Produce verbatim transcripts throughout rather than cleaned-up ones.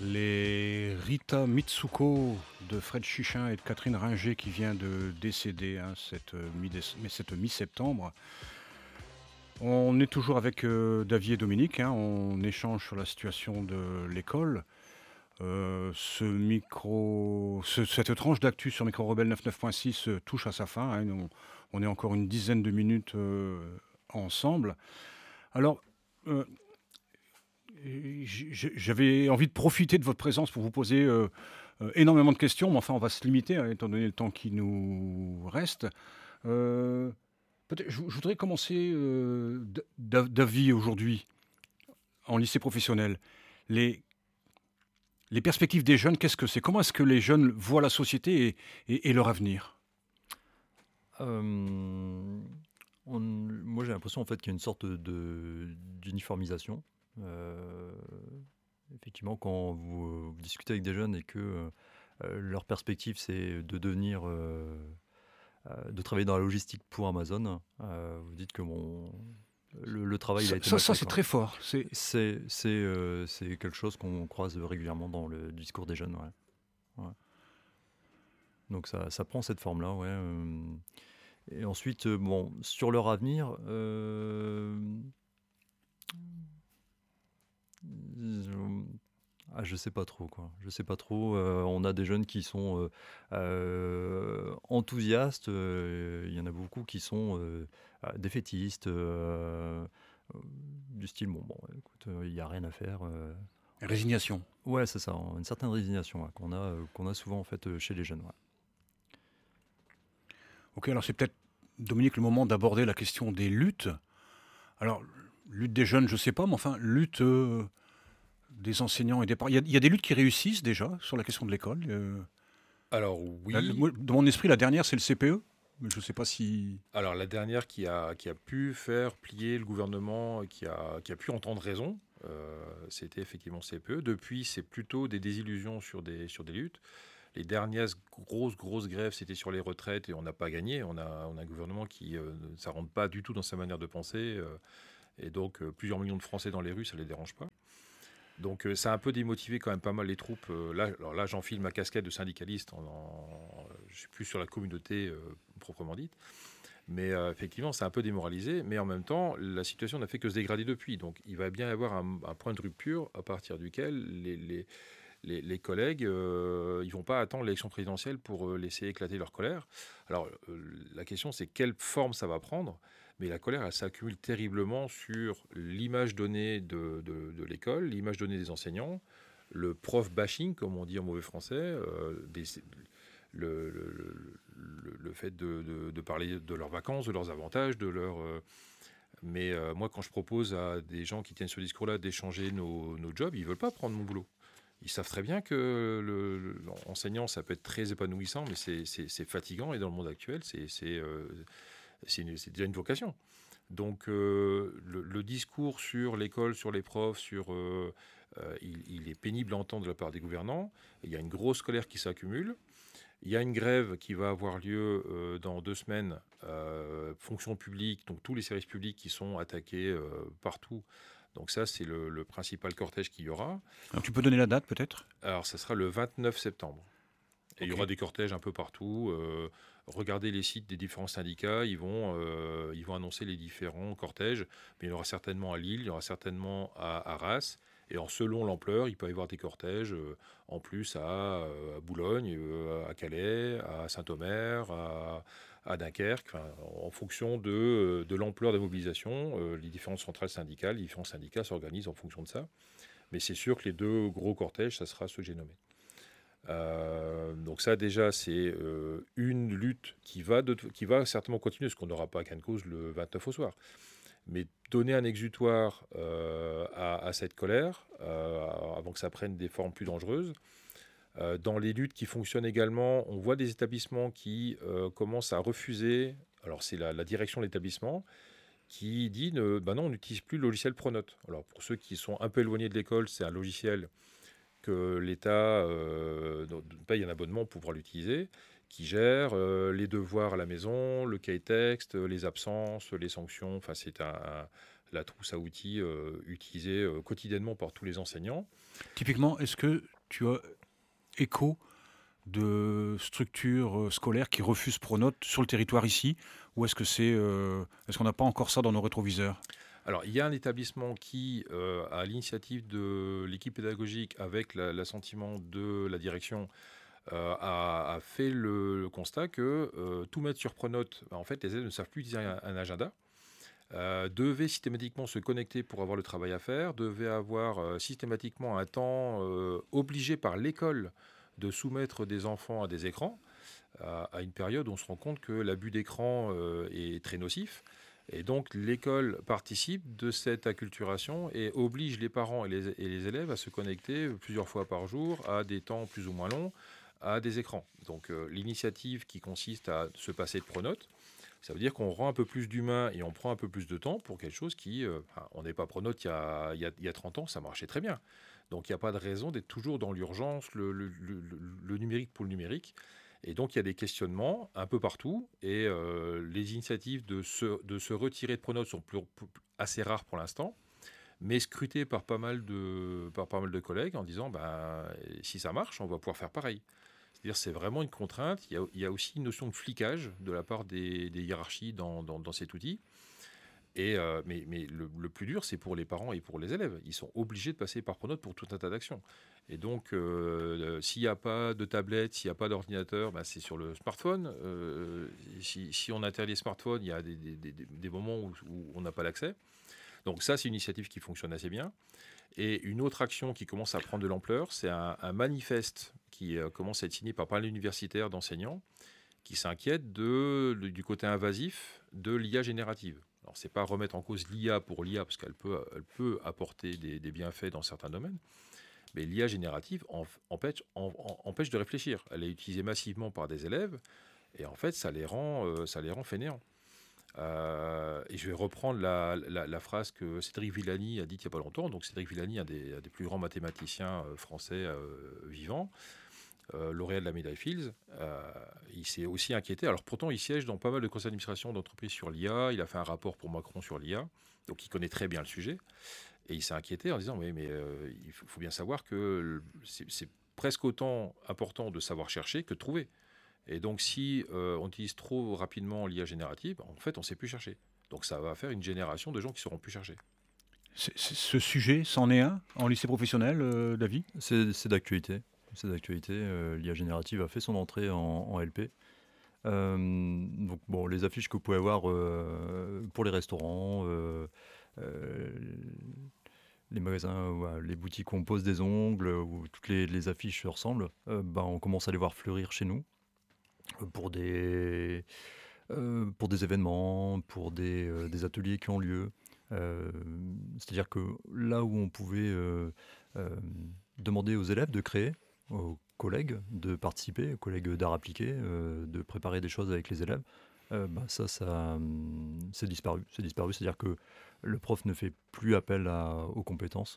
Les Rita Mitsuko de Fred Chichin et de Catherine Ringer qui vient de décéder hein, cette, euh, mi-déce- mais cette mi-septembre. On est toujours avec euh, David et Dominique, hein, on échange sur la situation de l'école. Euh, ce micro, ce- cette tranche d'actu sur Micro Rebelle quatre-vingt-neuf point six euh, touche à sa fin. Hein, on, on est encore une dizaine de minutes euh, ensemble. Alors, euh, j- j- j'avais envie de profiter de votre présence pour vous poser euh, euh, énormément de questions, mais enfin, on va se limiter, hein, étant donné le temps qui nous reste. Euh, peut-être, je, je voudrais commencer, euh, d- d'A- David, aujourd'hui, en lycée professionnel. Les, les perspectives des jeunes, qu'est-ce que c'est? Comment est-ce que les jeunes voient la société et, et- et leur avenir? Euh, on- Moi, j'ai l'impression en fait qu'il y a une sorte de d'uniformisation. Euh, Effectivement, quand vous, vous discutez avec des jeunes et que euh, leur perspective c'est de devenir, euh, euh, de travailler dans la logistique pour Amazon, euh, vous dites que bon, le, le travail il Ça, a été ça, mal ça, fait c'est quoi. très fort. C'est, C'est c'est euh, c'est quelque chose qu'on croise régulièrement dans le discours des jeunes. Ouais. Ouais. Donc ça, ça prend cette forme-là, ouais. euh, Et ensuite, euh, bon, sur leur avenir, euh, je, ah, je sais pas trop, quoi. Je sais pas trop. Euh, on a des jeunes qui sont euh, euh, enthousiastes. euh, Il y en a beaucoup qui sont euh, euh, défaitistes, euh, euh, du style, bon, bon, écoute, euh, il n'y a rien à faire. euh. résignation. Ouais, c'est ça, une certaine résignation ouais, qu'on a, euh, qu'on a souvent en fait euh, chez les jeunes. Ouais. Ok, alors c'est peut-être, Dominique, le moment d'aborder la question des luttes. Alors, lutte des jeunes, je sais pas, mais enfin, lutte euh, des enseignants et des parents. Il y, a, il y a des luttes qui réussissent déjà sur la question de l'école. Euh, Alors la- le- oui, moi, dans mon esprit, la dernière, c'est le C P E. Mais je sais pas si. alors la dernière qui a, qui a pu faire plier le gouvernement, qui a, qui a pu entendre raison, euh, c'était effectivement C P E. Depuis, c'est plutôt des désillusions sur des, sur des luttes. Les dernières grosses, grosses grèves, c'était sur les retraites et on n'a pas gagné. On a, on a un gouvernement qui euh, ne ça rentre pas du tout dans sa manière de penser. euh, et donc, euh, plusieurs millions de Français dans les rues, ça ne les dérange pas. Donc euh, ça a un peu démotivé quand même pas mal les troupes. Euh, là, alors là, j'enfile ma casquette de syndicaliste. En, en- je suis plus sur la communauté euh, proprement dite. Mais euh, effectivement, c'est un peu démoralisé. Mais en même temps, la situation n'a fait que se dégrader depuis. Donc il va bien y avoir un, un point de rupture à partir duquel les, les, les, les collègues, euh, ils vont pas attendre l'élection présidentielle pour euh, laisser éclater leur colère. Alors euh, la question, c'est quelle forme ça va prendre. Mais la colère, elle s'accumule terriblement sur l'image donnée de, de, de l'école, l'image donnée des enseignants, le prof bashing, comme on dit en mauvais français, euh, des, le, le, le, le, fait de, de, de, parler de leurs vacances, de leurs avantages, de leur... Euh, mais euh, moi, quand je propose à des gens qui tiennent ce discours-là d'échanger nos, nos jobs, ils ne veulent pas prendre mon boulot. Ils savent très bien que l'enseignant, ça peut être très épanouissant, mais c'est fatigant. Et dans le monde actuel, c'est euh, déjà une vocation. Donc, euh, le, le, discours sur l'école, sur les profs, sur, euh, euh, il, il est pénible à entendre de la part des gouvernants. Il y a une grosse colère qui s'accumule. Il y a une grève qui va avoir lieu euh, dans deux semaines, euh, fonction publique, donc tous les services publics qui sont attaqués euh, partout. Donc ça, c'est le, le principal cortège qu'il y aura. Alors, tu peux donner la date peut-être? Alors, ça sera le vingt-neuf septembre. Et okay. Il y aura des cortèges un peu partout. Euh, regardez les sites des différents syndicats, ils vont, euh, ils vont annoncer les différents cortèges. Mais il y en aura certainement à Lille, il y aura certainement à Arras. Et en selon l'ampleur, il peut y avoir des cortèges euh, en plus à, à Boulogne, euh, à Calais, à Saint-Omer, à, à Dunkerque. Enfin, en fonction de, de l'ampleur de la mobilisation, euh, les différentes centrales syndicales, les différents syndicats s'organisent en fonction de ça. Mais c'est sûr que les deux gros cortèges, ça sera ceux que j'ai nommés. Euh, donc ça déjà c'est euh, une lutte qui va, de, qui va certainement continuer, parce qu'on n'aura pas qu'un cause le vingt-neuf au soir. Mais donner un exutoire euh, à, à cette colère, euh, avant que ça prenne des formes plus dangereuses. Euh, dans les luttes qui fonctionnent également, on voit des établissements qui euh, commencent à refuser, alors c'est la, la direction de l'établissement, qui dit ne, bah non, on n'utilise plus le logiciel Pronote. Alors pour ceux qui sont un peu éloignés de l'école, c'est un logiciel que l'État euh, paye un abonnement pour pouvoir l'utiliser, qui gère euh, les devoirs à la maison, le cahier texte, les absences, les sanctions. Enfin, c'est un, un, la trousse à outils euh, utilisée euh, quotidiennement par tous les enseignants. Typiquement, est-ce que tu as écho de structures euh, scolaires qui refusent Pronote sur le territoire ici, ou est-ce que c'est, euh, est-ce qu'on n'a pas encore ça dans nos rétroviseurs? Alors, il y a un établissement qui, euh, à l'initiative de l'équipe pédagogique, avec la- l'assentiment de la direction, euh, a, a fait le, le constat que euh, tout mettre sur Pronote, bah, en fait, les élèves ne savent plus utiliser un, un agenda, euh, devaient systématiquement se connecter pour avoir le travail à faire, devaient avoir euh, systématiquement un temps euh, obligé par l'école de soumettre des enfants à des écrans, à, à une période où on se rend compte que l'abus d'écran euh, est très nocif. Et donc l'école participe de cette acculturation et oblige les parents et les, et les élèves à se connecter plusieurs fois par jour à des temps plus ou moins longs à des écrans. Donc euh, l'initiative qui consiste à se passer de Pronote, ça veut dire qu'on rend un peu plus d'humain et on prend un peu plus de temps pour quelque chose qui... euh, enfin, on n'est pas Pronote il y, a, il, y a, il y a trente ans, ça marchait très bien. Donc il n'y a pas de raison d'être toujours dans l'urgence, le, le, le, le numérique pour le numérique. Et donc il y a des questionnements un peu partout. Et euh, les initiatives de se, de se retirer de Pronote sont plus, plus- assez rares pour l'instant, mais scrutées par pas mal de, par pas mal de collègues en disant ben, si ça marche, on va pouvoir faire pareil. C'est-à-dire c'est vraiment une contrainte. Il y a, il y a aussi une notion de flicage de la part des, des hiérarchies dans, dans, dans cet outil. Et, euh, mais mais le, le plus dur, c'est pour les parents et pour les élèves. Ils sont obligés de passer par Pronote pour tout un tas d'actions. Et donc, euh, s'il n'y a pas de tablette, s'il n'y a pas d'ordinateur, bah, c'est sur le smartphone. Euh, si, si on interdit les smartphones, il y a des, des- des- des moments où, où on n'a pas l'accès. Donc ça, c'est une initiative qui fonctionne assez bien. Et une autre action qui commence à prendre de l'ampleur, c'est un, un manifeste qui euh, commence à être signé par pas mal d'universitaires, d'enseignants, qui s'inquiètent de, le- du côté invasif de l'I A générative. Alors, c'est pas remettre en cause l'I A pour l'I A, parce qu'elle peut, elle peut apporter des, des bienfaits dans certains domaines, mais l'I A générative en- empêche, en- en- empêche de réfléchir. Elle est utilisée massivement par des élèves, et en fait, ça les rend, euh, ça les rend fainéants. Euh, et je vais reprendre la, la- la phrase que Cédric Villani a dite il n'y a pas longtemps. Donc, Cédric Villani, un des, un des plus grands mathématiciens euh, français euh, vivants, euh, lauréat de la médaille Fields, euh, il s'est aussi inquiété. Alors pourtant, il siège dans pas mal de conseils d'administration d'entreprises sur l'I A. Il a fait un rapport pour Macron sur l'I A, donc il connaît très bien le sujet. Et il s'est inquiété en disant, mais, mais euh, il faut, faut bien savoir que c'est, c'est presque autant important de savoir chercher que de trouver. Et donc si euh, on utilise trop rapidement l'I A générative, en fait, on ne sait plus chercher. Donc ça va faire une génération de gens qui ne sauront plus chercher. C'est- c'est- Ce sujet, c'en est un en lycée professionnel, euh, David? C'est c'est d'actualité. C'est d'actualité. euh, L'I A générative a fait son entrée en, en L P. Euh, donc bon, les affiches que vous pouvez avoir euh, pour les restaurants, euh, euh, les magasins, voilà, les boutiques où on pose des ongles, où toutes les, les affiches se ressemblent, euh, ben, on commence à les voir fleurir chez nous euh, pour des, euh, pour des événements, pour des, euh, des ateliers qui ont lieu. Euh, C'est-à-dire que là où on pouvait euh, euh, demander aux élèves de créer, aux collègues de participer, aux collègues d'art appliqué, euh, de préparer des choses avec les élèves, euh, bah, ça, ça hum, c'est disparu. C'est disparu, c'est-à-dire que le prof ne fait plus appel à- aux compétences,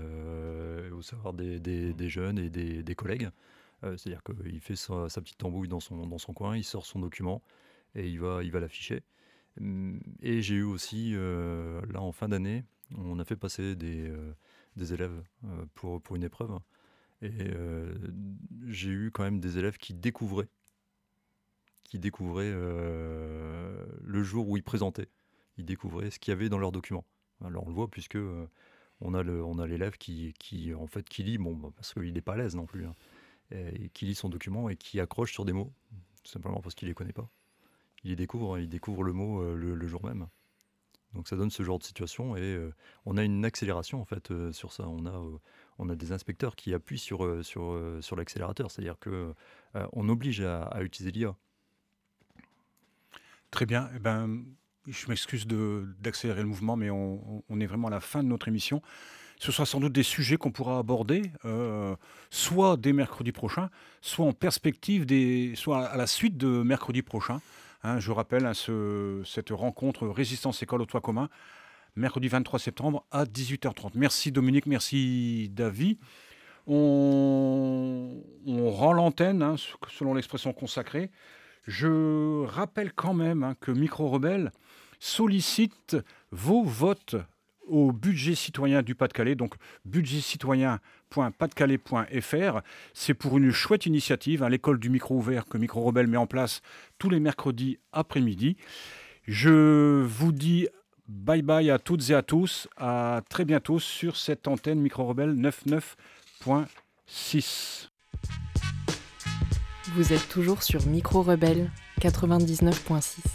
euh, au savoir des, des- des jeunes et des, des collègues. Euh, c'est-à-dire qu'il fait sa, sa petite tambouille dans son, dans son coin, il sort son document et il va, il va l'afficher. Hum, Et j'ai eu aussi, euh, là en fin d'année, on a fait passer des, euh, des élèves euh, pour, pour une épreuve. Et euh, j'ai eu quand même des élèves qui découvraient, qui découvraient euh, le jour où ils présentaient. Ils découvraient ce qu'il y avait dans leurs documents. Alors on le voit puisque euh, on a le, on a l'élève qui, qui en fait qui lit, bon bah, parce qu'il n'est pas à l'aise non plus, hein, et qui lit son document et qui accroche sur des mots, tout simplement parce qu'il les connaît pas. Il les découvre, il découvre le mot euh, le, le jour même. Donc ça donne ce genre de situation et euh, on a une accélération en fait euh, sur ça. On a, euh, on a des inspecteurs qui appuient sur, euh, sur, euh, sur l'accélérateur, c'est-à-dire que euh, on oblige à, à utiliser l'I A. Très bien. Eh ben, je m'excuse de- d'accélérer le mouvement, mais on, on- on est vraiment à la fin de notre émission. Ce sera sans doute des sujets qu'on pourra aborder, euh, soit dès mercredi prochain, soit en perspective, des, soit à la suite de mercredi prochain. Hein, je rappelle hein, ce- cette rencontre Résistance École au Toit commun, mercredi vingt-trois septembre à dix-huit heures trente. Merci Dominique, merci David. On, on rend l'antenne, hein, selon l'expression consacrée. Je rappelle quand même hein, que Micro Rebelle sollicite vos votes au budget citoyen du Pas-de-Calais, donc budget citoyen point pas de calais point f r. C'est pour une chouette initiative, hein, l'école du micro ouvert que Micro Rebelle met en place tous les mercredis après-midi. Je vous dis bye bye à toutes et à tous, à très bientôt sur cette antenne Micro Rebelle quatre-vingt-neuf point six. Vous êtes toujours sur Micro Rebelle quatre-vingt-dix-neuf point six.